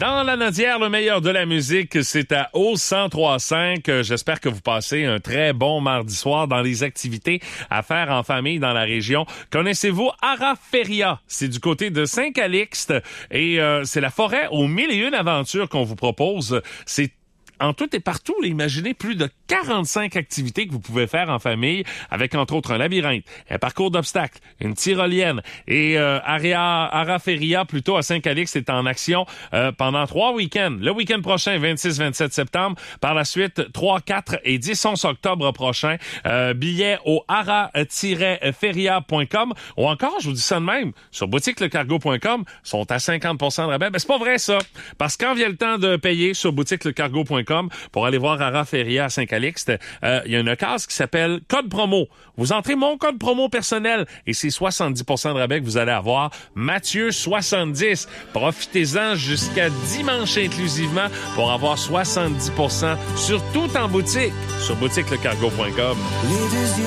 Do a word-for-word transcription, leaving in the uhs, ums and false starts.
Dans la Nodière, le meilleur de la musique, c'est à O cent trois cinq. J'espère que vous passez un très bon mardi soir dans les activités à faire en famille dans la région. Connaissez-vous Araferia? C'est du côté de Saint-Calixte et euh, c'est la forêt aux mille et une aventures qu'on vous propose. C'est en tout et partout, imaginez plus de quarante-cinq activités que vous pouvez faire en famille, avec entre autres un labyrinthe, un parcours d'obstacles, une tyrolienne et euh, Aria, Araferia, plutôt à Saint-Calixte, est en action euh, pendant trois week-ends. Le week-end prochain, vingt-six vingt-sept septembre. Par la suite, trois, quatre et dix onze octobre prochain. Euh, billets au ara tiret feria point com ou encore, je vous dis ça de même, sur boutique le cargo point com, sont à cinquante pour cent de rabais. Ben, c'est pas vrai ça, parce que quand vient le temps de payer sur boutique le cargo point com pour aller voir Araferia à Saint-Calixte, euh, il y a une case qui s'appelle Code promo. Vous entrez mon code promo personnel et c'est soixante-dix pour cent de rabais que vous allez avoir. Mathieu soixante-dix. Profitez-en jusqu'à dimanche inclusivement pour avoir soixante-dix pour cent sur tout en boutique sur boutique le cargo point com.